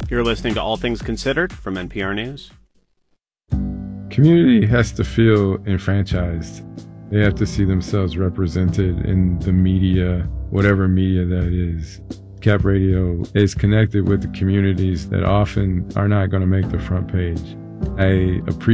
You're listening to All Things Considered from NPR News. Community has to feel enfranchised. They have to see themselves represented in the media, whatever media that is. Cap Radio is connected with the communities that often are not going to make the front page. I appreciate